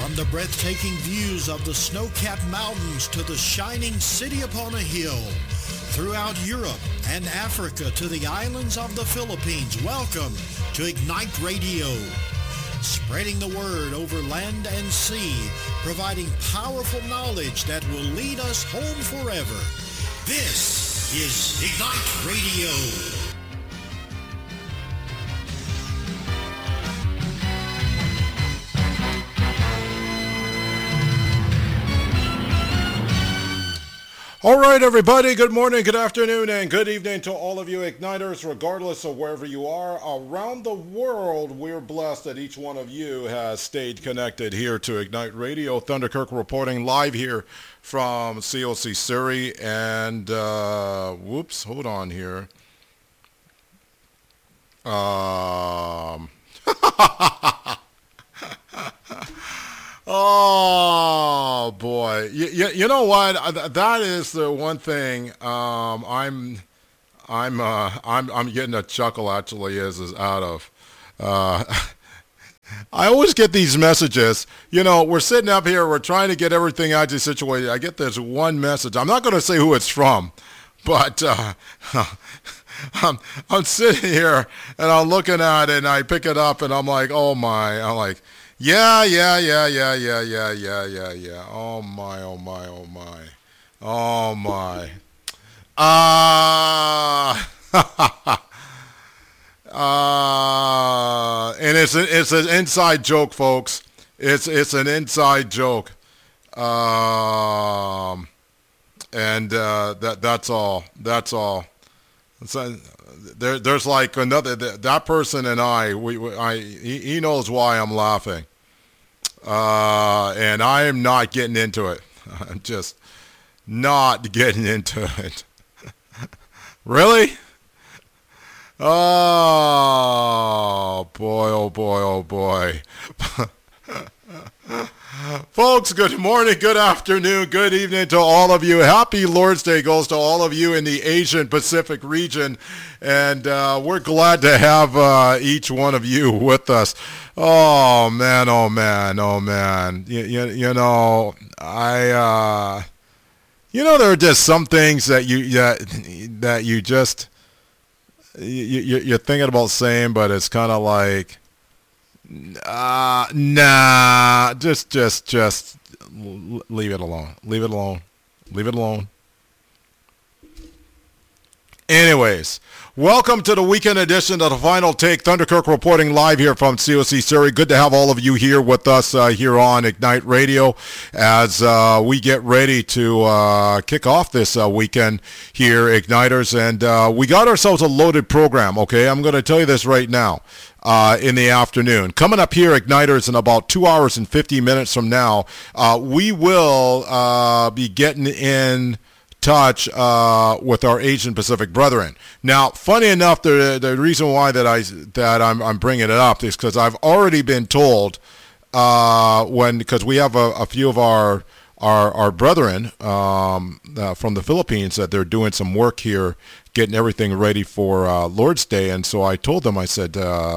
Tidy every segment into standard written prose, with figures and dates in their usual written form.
From the breathtaking views of the snow-capped mountains to the shining city upon a hill, throughout Europe and Africa to the islands of the Philippines, welcome to Ignite Radio. Spreading the word over land and sea, providing powerful knowledge that will lead us home forever. This is Ignite Radio. All right, everybody, good morning, good afternoon, and good evening to all of you Igniters, regardless of wherever you are around the world. We're blessed that each one of you has stayed connected here to Ignite Radio. Thunder Kirk reporting live here from COC Surrey, and hold on here. Oh boy! You know what? That is the one thing I'm getting a chuckle actually is out of. I always get these messages. You know, we're sitting up here, we're trying to get everything actually situated. I get this one message. I'm not going to say who it's from, but I'm sitting here and I'm looking at it and I pick it up and I'm like, oh my! I'm like. Yeah. Oh my. And it's an inside joke, folks. It's an inside joke. And that's all. There's like another, that person and he knows why I'm laughing. And I am not getting into it. I'm just not getting into it. Really? Oh boy. Folks, good morning, good afternoon, good evening to all of you. Happy Lord's Day goes to all of you in the Asian Pacific region. And we're glad to have each one of you with us. Oh man. You know, there are just some things that you just you're thinking about saying, but it's kind of like, nah, just leave it alone. Anyways, welcome to the weekend edition of the Final Take. Thunder Kirk reporting live here from COC Surrey. Good to have all of you here with us here on Ignite Radio as we get ready to kick off this weekend here, Igniters. And we got ourselves a loaded program, okay? I'm going to tell you this right now. In the afternoon. Coming up here, Igniters, in about 2 hours and 50 minutes from now, we will be getting in touch with our Asian Pacific brethren. Now, funny enough, the reason why that I'm bringing it up is because I've already been told because we have a few of our brethren from the Philippines that they're doing some work here, getting everything ready for Lord's Day. And so I told them, I said,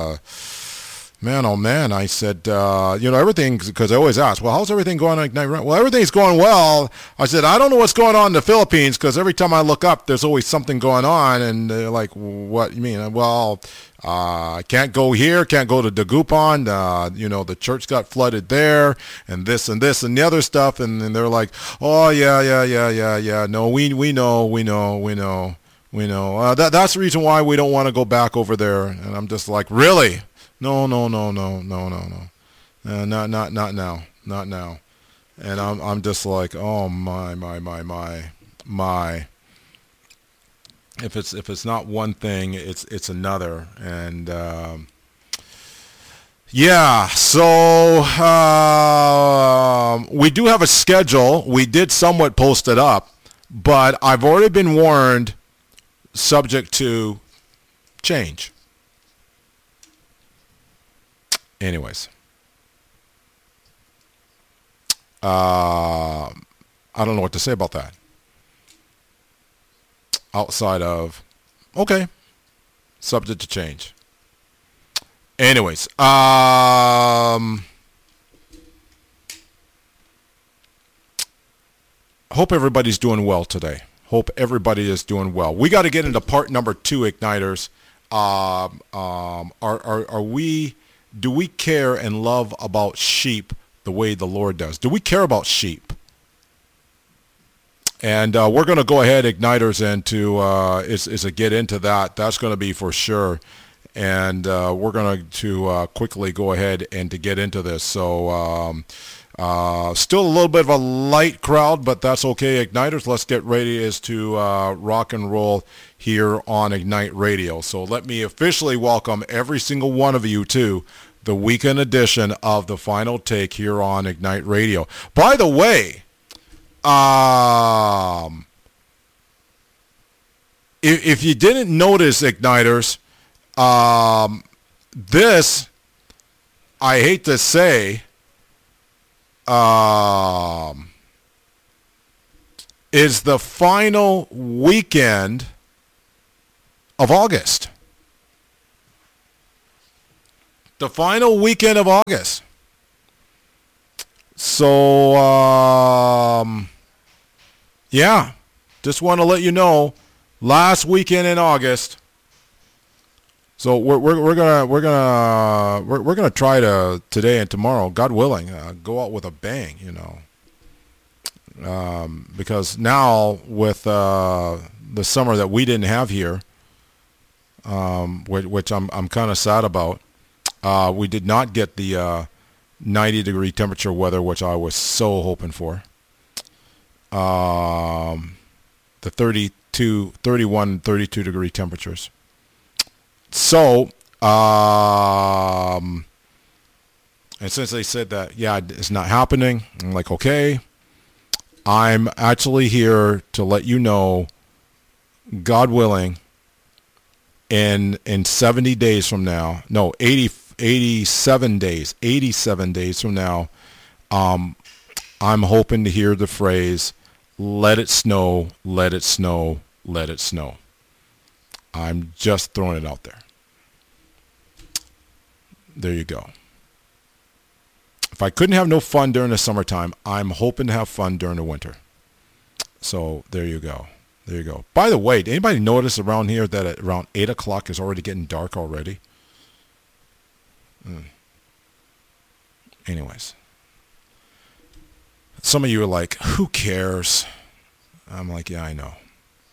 man, I said, everything, because I always ask, well, how's everything going on Ignite? Well, everything's going well. I said, I don't know what's going on in the Philippines, because every time I look up, there's always something going on. And they're like, what you mean? Well, I can't go here, can't go to Dagupan. The church got flooded there, and this and the other stuff. And they're like, oh, yeah. No, we know. That's the reason why we don't want to go back over there. And I'm just like, really? No. Not now. And I'm just like, oh my. If it's not one thing, it's another. And so we do have a schedule. We did somewhat post it up, but I've already been warned, subject to change. Anyways, I don't know what to say about that. Outside of, okay, subject to change. Anyways, hope everybody's doing well today. Hope everybody is doing well. We got to get into part number 2, Igniters. Do we care and love about sheep the way the Lord does? Do we care about sheep? And we're going to go ahead, Igniters, and to get into that. That's going to be for sure. And we're going to quickly go ahead and to get into this. So still a little bit of a light crowd, but that's okay, Igniters. Let's get ready as to rock and roll here on Ignite Radio. So let me officially welcome every single one of you to the weekend edition of The Final Take here on Ignite Radio. By the way, if you didn't notice, Igniters, this, I hate to say, is the final weekend of August. The final weekend of August. So, yeah, just want to let you know, last weekend in August. So we're gonna try to today and tomorrow, God willing, go out with a bang, because now with the summer that we didn't have here, which I'm kind of sad about, we did not get the 90-degree temperature weather, which I was so hoping for. The 31, 32 degree temperatures. So, and since they said that, yeah, it's not happening, I'm like, okay, I'm actually here to let you know, God willing, in 70 days from now, no, 87 days from now, I'm hoping to hear the phrase, let it snow, let it snow, let it snow. I'm just throwing it out there. There you go. If I couldn't have no fun during the summertime, I'm hoping to have fun during the winter. So there you go. There you go. By the way, did anybody notice around here that at around 8 o'clock it's already getting dark already? Anyways. Some of you are like, who cares? I'm like, yeah, I know.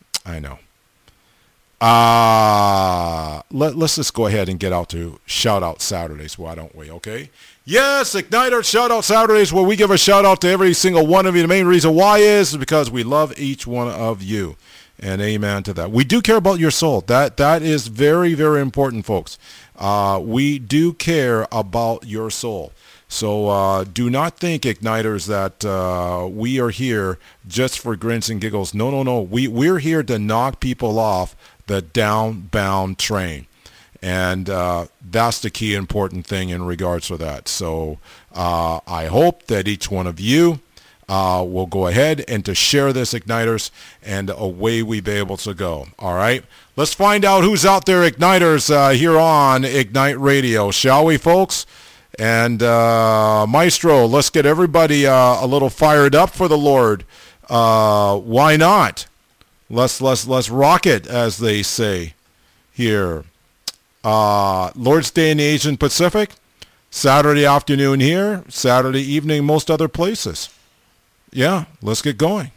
Let's just go ahead and get out to Shout Out Saturdays, why don't we, okay? Yes, Igniter Shout Out Saturdays, where we give a shout out to every single one of you. The main reason why is because we love each one of you. And amen to that. We do care about your soul. That is very, very important, folks. We do care about your soul. So do not think, Igniters, that we are here just for grins and giggles. No. We're here to knock people off the downbound train. And that's the key important thing in regards to that. So I hope that each one of you will go ahead and to share this, Igniters, and away we be able to go. All right? Let's find out who's out there, Igniters, here on Ignite Radio, shall we, folks? And Maestro, let's get everybody a little fired up for the Lord. Why not? Let's rock it, as they say here. Lord's Day in the Asian Pacific, Saturday afternoon here, Saturday evening most other places. Yeah, let's get going.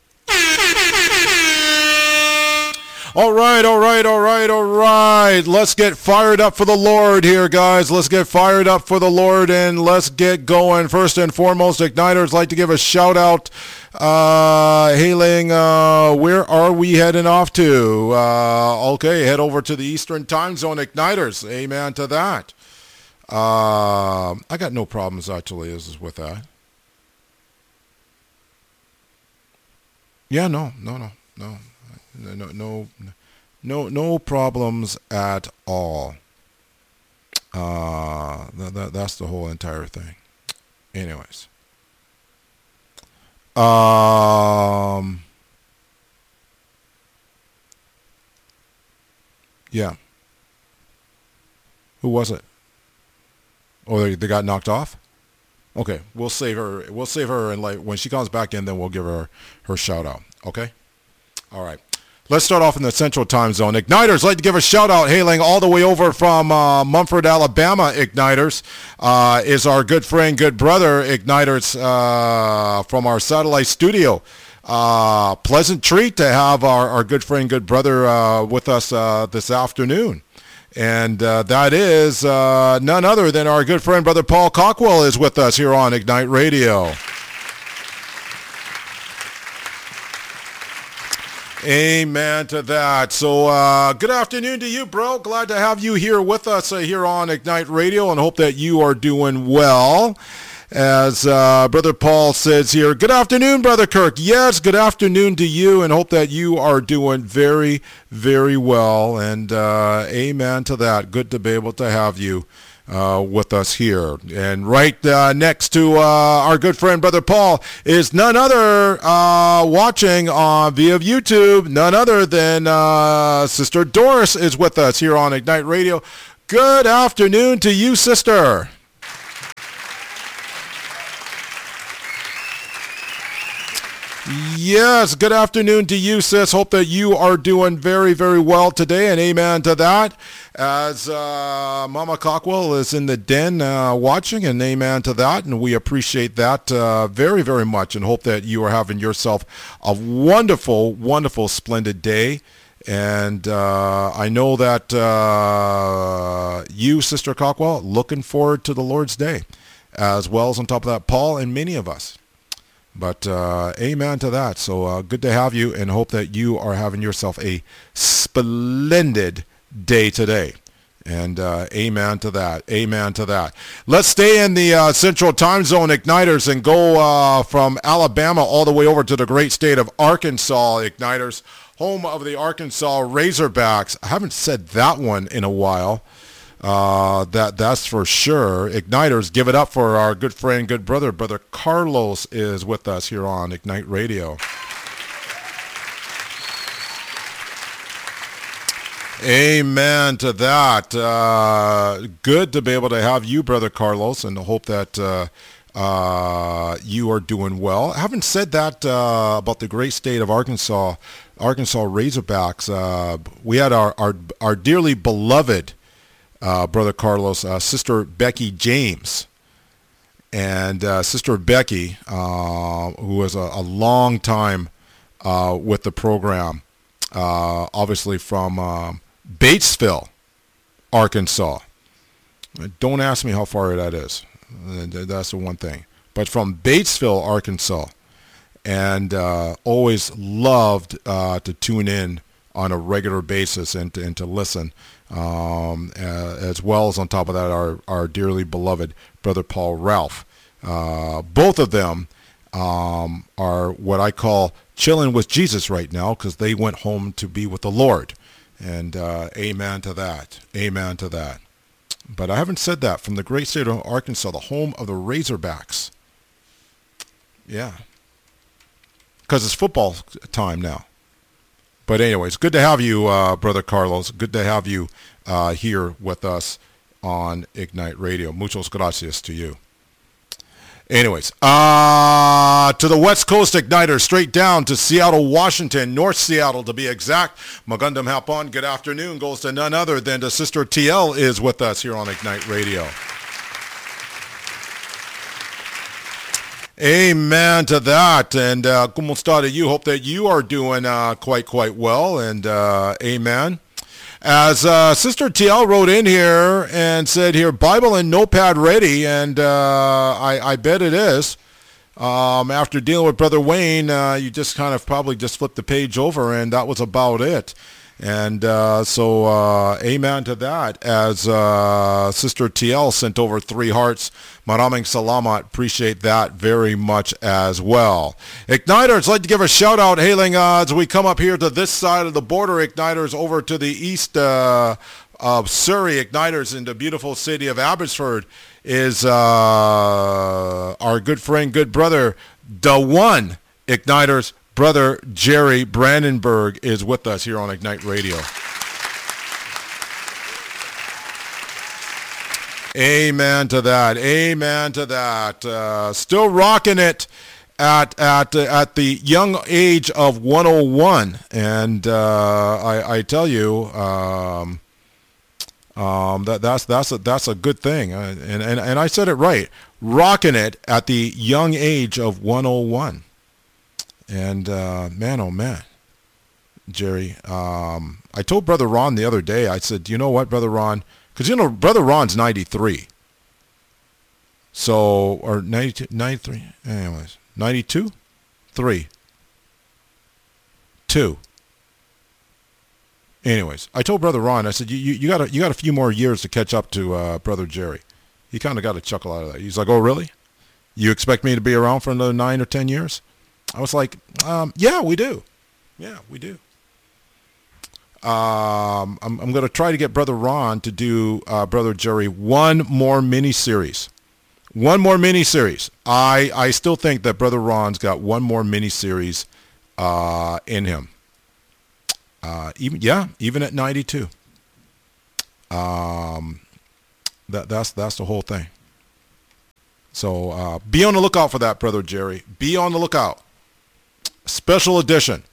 All right. Let's get fired up for the Lord here, guys. Let's get fired up for the Lord, and let's get going. First and foremost, Igniters, like to give a shout out, hailing, where are we heading off to? Okay, head over to the Eastern Time Zone, Igniters. Amen to that. I got no problems, actually, with that. Yeah, no problems at all. That's the whole entire thing. Anyways. Yeah. Who was it? Oh, they got knocked off? Okay, we'll save her. We'll save her, and like when she comes back in, then we'll give her her shout out. Okay. All right. Let's start off in the Central Time Zone. Igniters, like to give a shout out, hailing all the way over from Mumford, Alabama. Igniters is our good friend, good brother. Igniters from our satellite studio. Pleasant treat to have our good friend, good brother with us this afternoon. And that is none other than our good friend, Brother Paul Cockwell is with us here on Ignite Radio. Amen to that. So good afternoon to you, bro. Glad to have you here with us here on Ignite Radio, and hope that you are doing well. As Brother Paul says here, good afternoon, Brother Kirk. Yes, good afternoon to you, and hope that you are doing very, very well. And amen to that. Good to be able to have you with us here. And right next to our good friend, Brother Paul, is none other watching via YouTube, none other than Sister Doris is with us here on Ignite Radio. Good afternoon to you, sister. Yes, good afternoon to you, sis. Hope that you are doing very, very well today, and amen to that. As Mama Cockwell is in the den watching, and amen to that, and we appreciate that very, very much, and hope that you are having yourself a wonderful, wonderful, splendid day. And I know that you, Sister Cockwell, looking forward to the Lord's Day, as well as on top of that, Paul and many of us. But amen to that. So good to have you, and hope that you are having yourself a splendid day today. And amen to that. Amen to that. Let's stay in the Central Time Zone, Igniters, and go from Alabama all the way over to the great state of Arkansas, Igniters, home of the Arkansas Razorbacks. I haven't said that one in a while. That's for sure. Igniters, give it up for our good friend, good brother. Brother Carlos is with us here on Ignite Radio. Amen to that. Good to be able to have you, Brother Carlos, and hope that you are doing well. I haven't said that about the great state of Arkansas Razorbacks. We had our dearly beloved Brother Carlos, Sister Becky James. And Sister Becky, who was a long time with the program, obviously from Batesville, Arkansas. Don't ask me how far that is. That's the one thing. But from Batesville, Arkansas, and always loved to tune in on a regular basis and to listen. As well as on top of that, our dearly beloved Brother Paul Ralph. Both of them are what I call chilling with Jesus right now, because they went home to be with the Lord. And amen to that. Amen to that. But I haven't said that. From the great state of Arkansas, the home of the Razorbacks. Yeah. Because it's football time now. But anyways, good to have you, Brother Carlos. Good to have you here with us on Ignite Radio. Muchos gracias to you. Anyways, to the West Coast Igniters, straight down to Seattle, Washington, North Seattle to be exact. Magandang hapon, good afternoon, goes to none other than to Sister TL is with us here on Ignite Radio. Amen to that. And kumusta to you. Hope that you are doing quite well. And amen. As Sister TL wrote in here and said here, Bible and notepad ready. And I bet it is. After dealing with Brother Wayne, you just kind of probably just flipped the page over, and that was about it. And so amen to that. As Sister TL sent over 3 hearts. Maraming salamat. Appreciate that very much as well. Igniters, like to give a shout out hailing as we come up here to this side of the border. Igniters over to the east of Surrey. Igniters in the beautiful city of Abbotsford is our good friend, good brother, the one Igniters. Brother Jerry Brandenburg is with us here on Ignite Radio. Amen to that. Amen to that. Still rocking it at the young age of 101, and I tell you, that's a good thing. And I said it right. Rocking it at the young age of 101. And man, oh man, Jerry, I told Brother Ron the other day, I said, you know what, Brother Ron? Because, you know, Brother Ron's 93. So, or 92, 93, anyways, 92? 3. 2. Anyways, I told Brother Ron, I said, you got a few more years to catch up to Brother Jerry. He kind of got a chuckle out of that. He's like, oh, really? You expect me to be around for another 9 or 10 years? I was like, yeah, we do. Yeah, we do. I'm going to try to get Brother Ron to do, Brother Jerry, one more mini-series. One more mini-series. I still think that Brother Ron's got one more mini-series in him. Even at 92. That's the whole thing. So be on the lookout for that, Brother Jerry. Be on the lookout. Special edition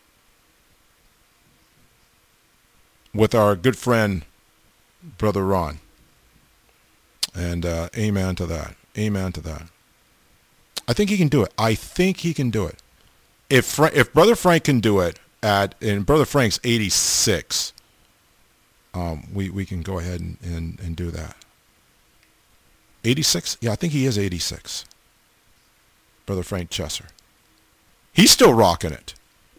with our good friend, Brother Ron. And amen to that. Amen to that. I think he can do it. I think he can do it. If Brother Frank can do it and Brother Frank's 86, we can go ahead and do that. 86? Yeah, I think he is 86. Brother Frank Chesser. He's still rocking it.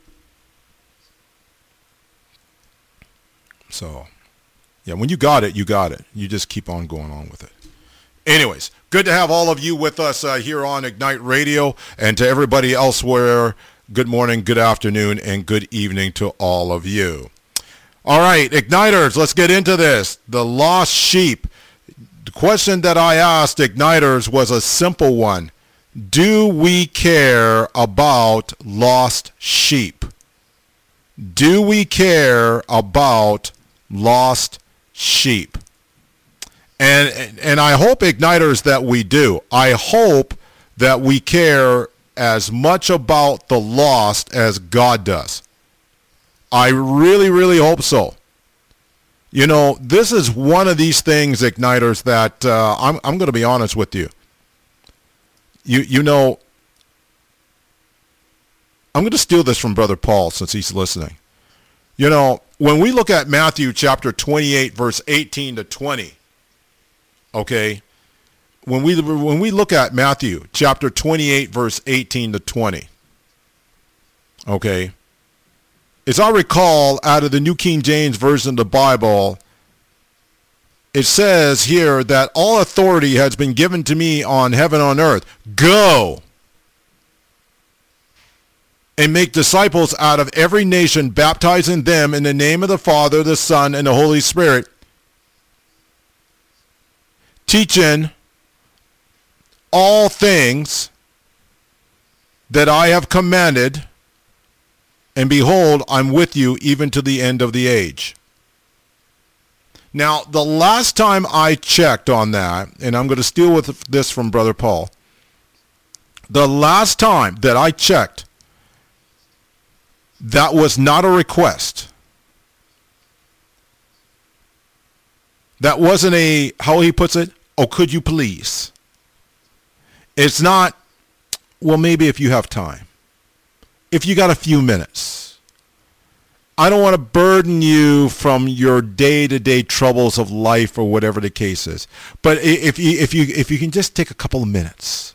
So, yeah, when you got it, you got it. You just keep on going on with it. Anyways, good to have all of you with us here on Ignite Radio. And to everybody elsewhere, good morning, good afternoon, and good evening to all of you. All right, Igniters, let's get into this. The lost sheep. The question that I asked Igniters was a simple one. Do we care about lost sheep? Do we care about lost sheep? And I hope, Igniters, that we do. I hope that we care as much about the lost as God does. I really, really hope so. You know, this is one of these things, Igniters, that I'm going to be honest with you. You know, I'm going to steal this from Brother Paul since he's listening. You know, when we look at Matthew chapter 28, verse 18 to 20, okay, when we look at Matthew chapter 28, verse 18 to 20, okay, as I recall out of the New King James Version of the Bible, it says here that all authority has been given to me on heaven and on earth. Go and make disciples out of every nation, baptizing them in the name of the Father, the Son, and the Holy Spirit, teaching all things that I have commanded, and behold, I'm with you even to the end of the age. Now, the last time I checked on that, and I'm going to steal with this from Brother Paul, the last time that I checked, that was not a request. That wasn't a, how he puts it, oh, could you please? It's not, well, maybe if you have time. If you got a few minutes. I don't want to burden you from your day-to-day troubles of life or whatever the case is. But if you can just take a couple of minutes.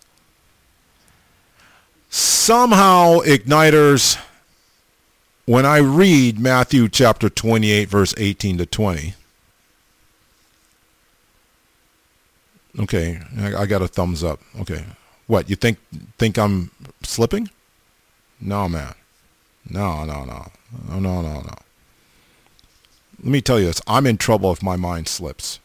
Somehow, Igniters, when I read Matthew chapter 28, verse 18 to 20, okay, I got a thumbs up. Okay. What, you think I'm slipping? No, man. No. Let me tell you this. I'm in trouble if my mind slips.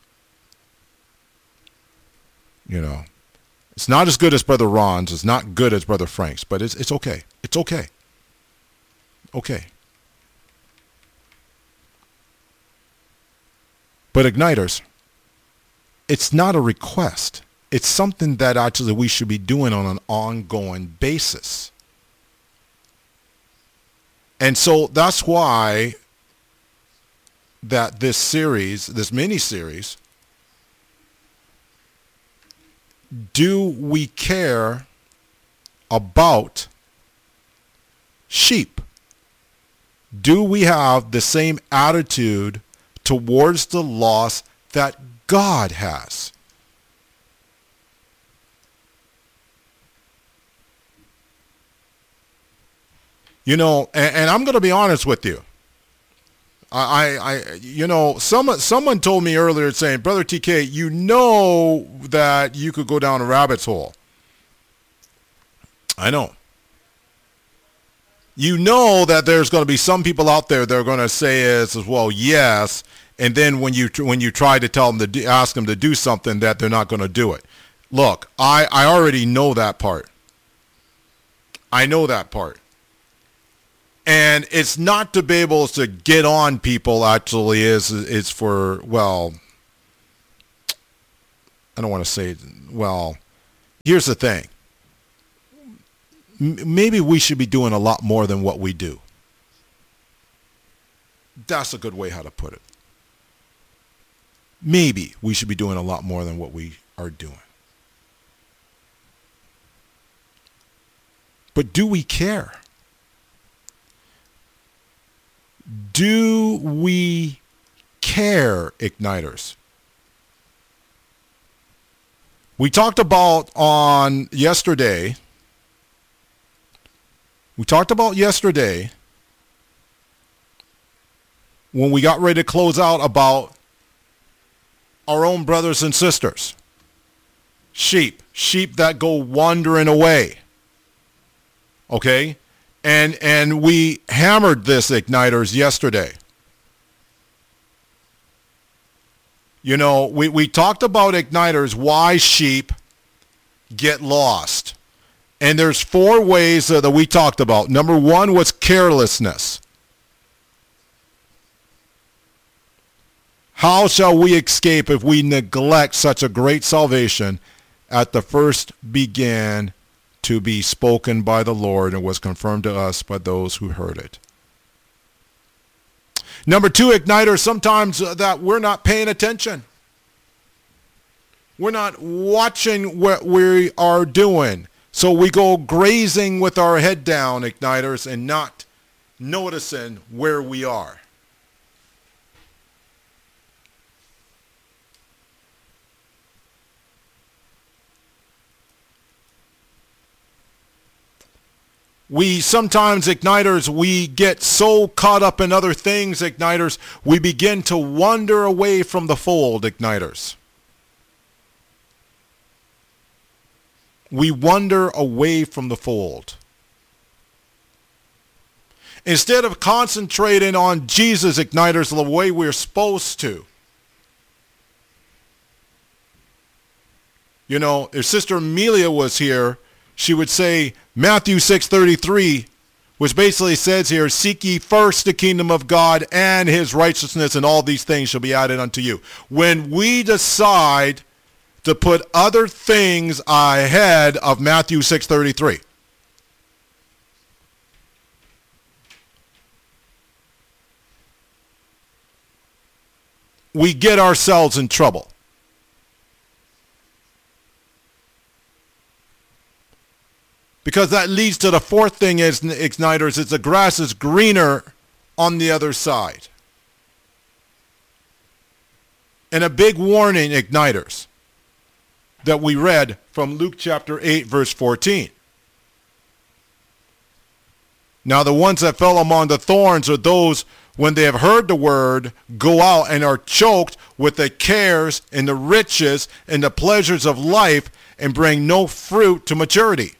You know. It's not as good as Brother Ron's. It's not good as Brother Frank's. But it's okay. It's okay. Okay. But Igniters, it's not a request. It's something that actually we should be doing on an ongoing basis. And so that's why that this series, this mini-series, do we care about sheep? Do we have the same attitude towards the lost that God has? You know, and I'm going to be honest with you. Someone told me earlier saying, Brother TK, you know that you could go down a rabbit's hole. I know. You know that there's going to be some people out there that are going to say as well, yes, and then when you try to tell them to ask them to do something, that they're not going to do it. Look, I already know that part. I know that part. And it's not to be able to get on people, actually, is for, well, I don't want to say, well, here's the thing. Maybe we should be doing a lot more than what we do. That's a good way how to put it. Maybe we should be doing a lot more than what we are doing. But do we care? Do we care, Igniters? We talked about yesterday when we got ready to close out about our own brothers and sisters. Sheep that go wandering away. Okay? And we hammered this, Igniters, yesterday. You know, we talked about, Igniters, why sheep get lost. And there's 4 ways that we talked about. Number 1 was carelessness. How shall we escape if we neglect such a great salvation at the first began to be spoken by the Lord and was confirmed to us by those who heard it? Number 2, Igniters, sometimes that we're not paying attention. We're not watching what we are doing. So we go grazing with our head down, Igniters, and not noticing where we are. We sometimes, Igniters, we get so caught up in other things, Igniters, we begin to wander away from the fold, Igniters. We wander away from the fold. Instead of concentrating on Jesus, Igniters, the way we're supposed to. You know, if Sister Amelia was here, she would say Matthew 6:33, which basically says here, seek ye first the kingdom of God and his righteousness, and all these things shall be added unto you. When we decide to put other things ahead of Matthew 6:33, we get ourselves in trouble. Because that leads to the 4th thing is, Igniters, is the grass is greener on the other side. And a big warning, Igniters, that we read from Luke chapter 8, verse 14. Now the ones that fell among the thorns are those when they have heard the word, go out and are choked with the cares and the riches and the pleasures of life and bring no fruit to maturity.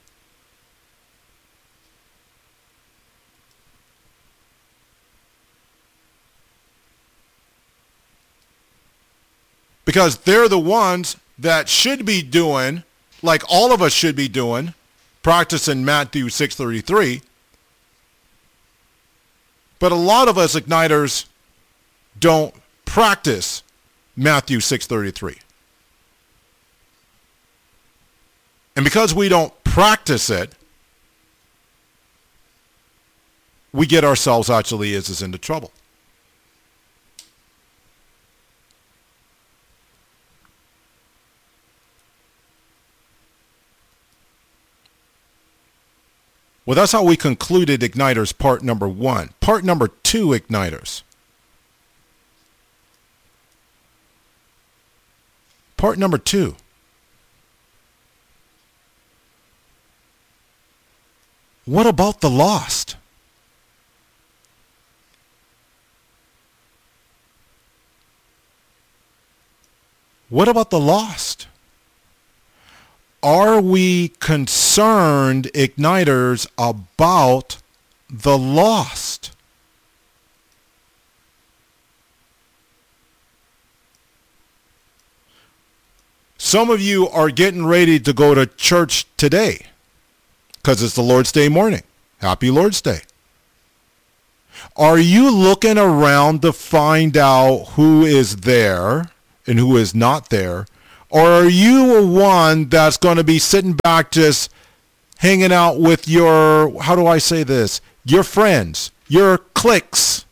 Because they're the ones that should be doing, like all of us should be doing, practicing Matthew 6:33. But a lot of us, Igniters, don't practice Matthew 6:33. And because we don't practice it, we get ourselves actually is into trouble. Well, that's how we concluded Igniters part number 1. Part number 2, Igniters. Part number 2. What about the lost? What about the lost? Are we concerned, Igniters, about the lost? Some of you are getting ready to go to church today because it's the Lord's Day morning. Happy Lord's Day. Are you looking around to find out who is there and who is not there? Or are you one that's going to be sitting back just hanging out with your, how do I say this, your friends, your cliques?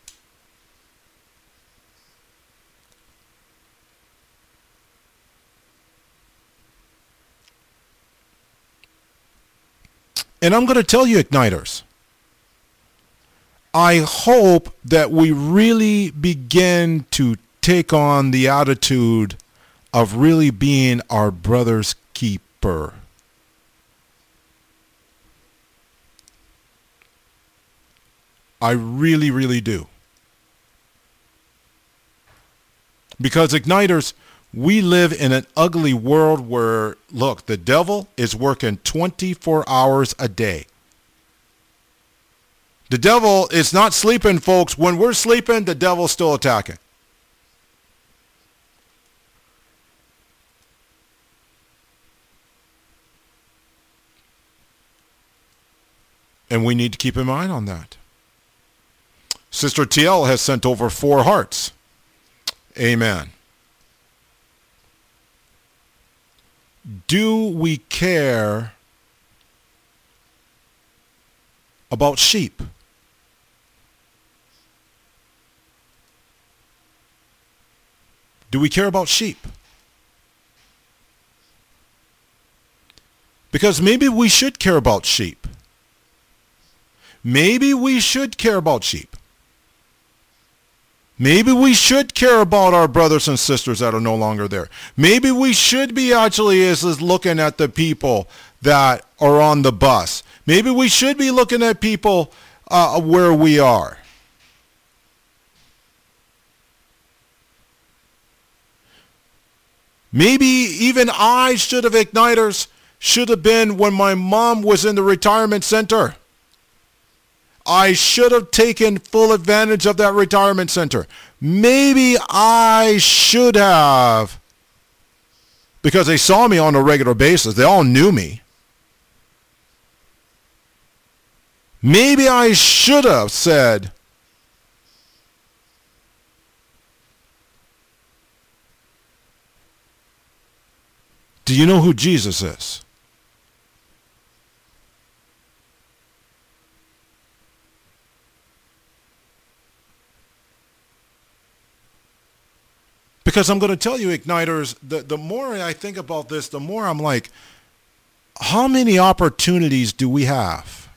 And I'm going to tell you, Igniters, I hope that we really begin to take on the attitude of really being our brother's keeper. I really, really do. Because, Igniters, we live in an ugly world where, look, the devil is working 24 hours a day. The devil is not sleeping, folks. When we're sleeping, the devil's still attacking. And we need to keep in mind on that. Sister TL has sent over 4 hearts. Amen. Do we care about sheep? Do we care about sheep? Because maybe we should care about sheep. Maybe we should care about sheep. Maybe we should care about our brothers and sisters that are no longer there. Maybe we should be actually is looking at the people that are on the bus. Maybe we should be looking at people where we are. Maybe even I should have, Igniters, should have been when my mom was in the retirement center. I should have taken full advantage of that retirement center. Maybe I should have, because they saw me on a regular basis. They all knew me. Maybe I should have said, do you know who Jesus is? Because I'm going to tell you, Igniters, the more I think about this, the more I'm like, how many opportunities do we have?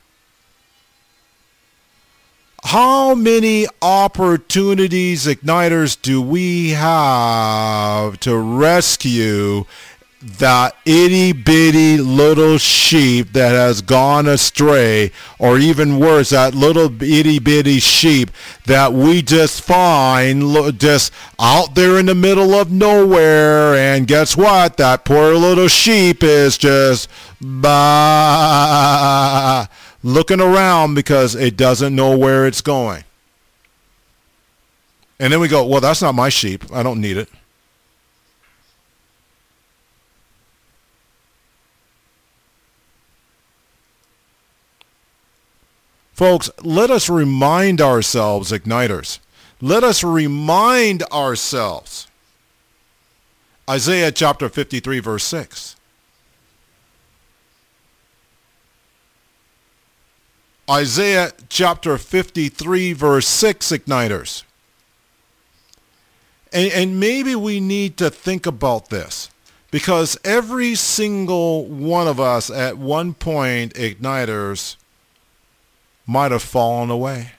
How many opportunities, Igniters, do we have to rescue that itty-bitty little sheep that has gone astray, or even worse, that little itty-bitty sheep that we just find just out there in the middle of nowhere, and guess what? That poor little sheep is just looking around because it doesn't know where it's going. And then we go, well, that's not my sheep. I don't need it. Folks, let us remind ourselves, Igniters. Let us remind ourselves. Isaiah chapter 53, verse 6. Isaiah chapter 53, verse 6, Igniters. And maybe we need to think about this, because every single one of us at one point, Igniters, might have fallen away.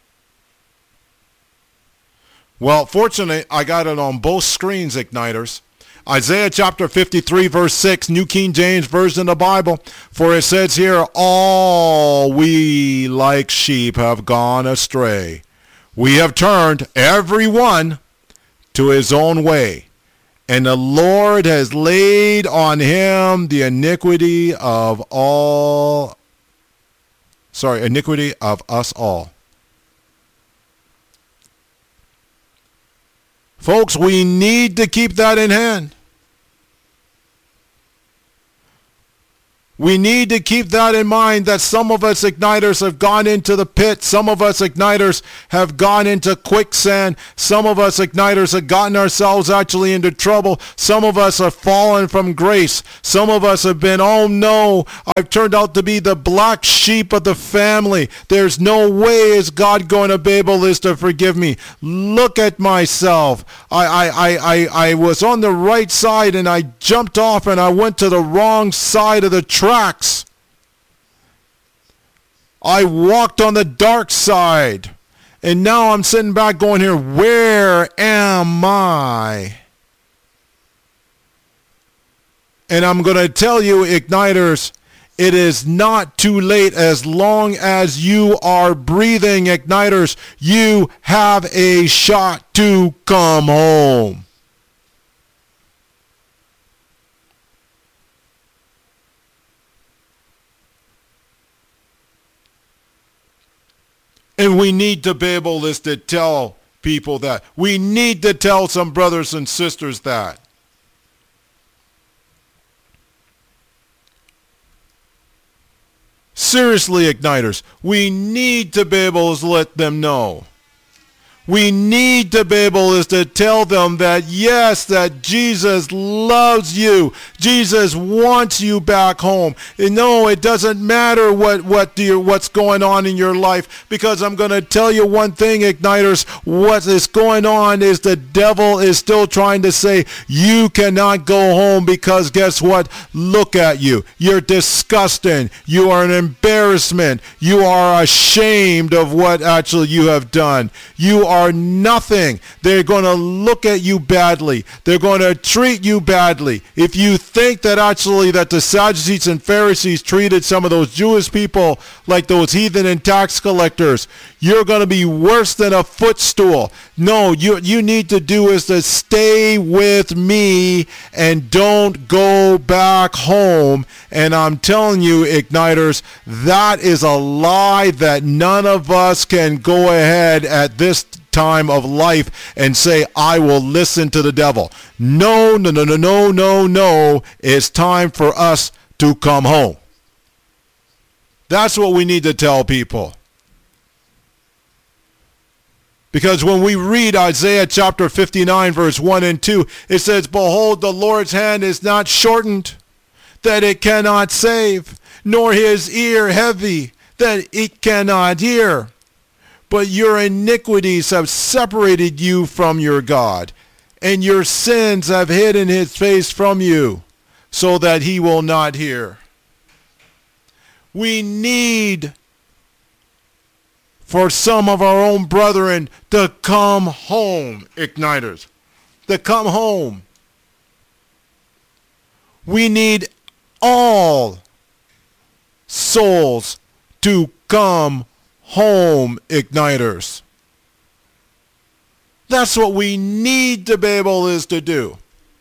Well, fortunately, I got it on both screens, Igniters. Isaiah chapter 53, verse 6, New King James Version of the Bible. For it says here, all we like sheep have gone astray. We have turned every one to his own way. And the Lord has laid on him the iniquity of us all. Folks, we need to keep that in hand. We need to keep that in mind, that some of us Igniters have gone into the pit. Some of us Igniters have gone into quicksand. Some of us Igniters have gotten ourselves actually into trouble. Some of us have fallen from grace. Some of us have been, oh no, I've turned out to be the black sheep of the family. There's no way is God going to be able to forgive me. Look at myself. I was on the right side and I jumped off and I went to the wrong side of the tracks. I walked on the dark side. And now I'm sitting back going here, where am I? And I'm going to tell you, Igniters, it is not too late. As long as you are breathing, Igniters, you have a shot to come home. And we need to be able to tell people that. We need to tell some brothers and sisters that. Seriously, Igniters, we need to be able to let them know. We need to be able to tell them that, yes, that Jesus loves you. Jesus wants you back home. And no, it doesn't matter what's going on in your life, because I'm going to tell you one thing, Igniters. What is going on is the devil is still trying to say, you cannot go home because guess what? Look at you. You're disgusting. You are an embarrassment. You are ashamed of what actually you have done. You are nothing. They're going to look at you badly. They're going to treat you badly. If you think that actually that the Sadducees and Pharisees treated some of those Jewish people like those heathen and tax collectors, you're going to be worse than a footstool. No, you need to do is to stay with me and don't go back home. And I'm telling you, Igniters, that is a lie that none of us can go ahead at this time of life and say, I will listen to the devil. No, no, no, no, no, no, no. It's time for us to come home. That's what we need to tell people. Because when we read Isaiah chapter 59, verse 1 and 2, it says, behold, the Lord's hand is not shortened, that it cannot save, nor his ear heavy, that it cannot hear. But your iniquities have separated you from your God, and your sins have hidden his face from you, so that he will not hear. We need for some of our own brethren to come home, Igniters, to come home. We need all souls to come home, Igniters. That's what we need to be able is to do,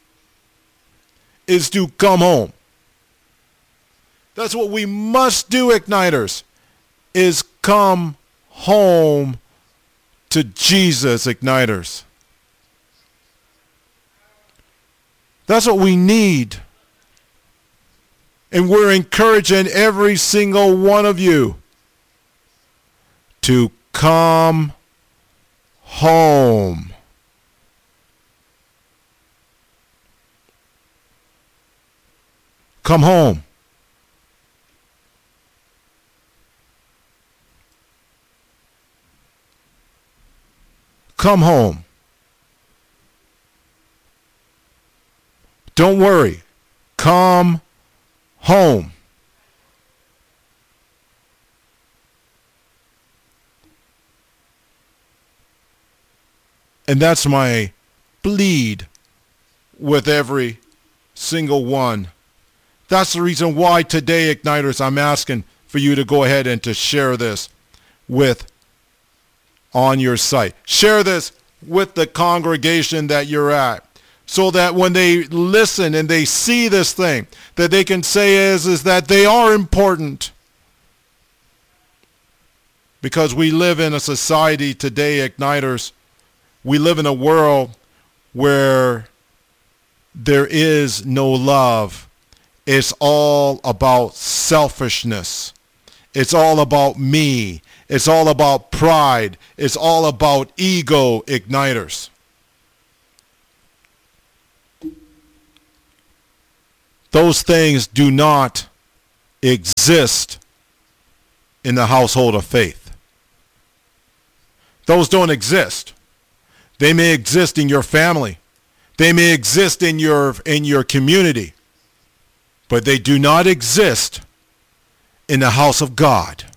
is to come home. That's what we must do, Igniters, is come home to Jesus, Igniters. That's what we need. And we're encouraging every single one of you to come home. Come home. come home. Don't worry. Come home. And that's my plead with every single one. That's the reason why today, Igniters, I'm asking for you to go ahead and to share this on your site. Share this with the congregation that you're at, so that when they listen and they see this thing, that they can say is that they are important. Because we live in a society today, Igniters, we live in a world where there is no love. It's all about selfishness. It's all about me. It's all about pride. It's all about ego, Igniters. Those things do not exist in the household of faith. Those don't exist. They may exist in your family. They may exist in your community. But they do not exist in the house of God.